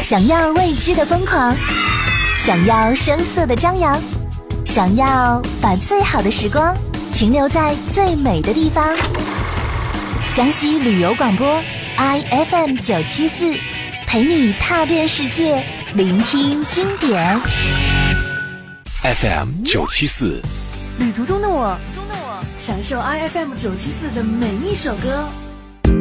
想要未知的疯狂，想要声色的张扬，想要把最好的时光停留在最美的地方。江西旅游广播 IFM974，陪你踏遍世界，聆听经典。 FM974， 旅途中的我，享受 IFM974的每一首歌。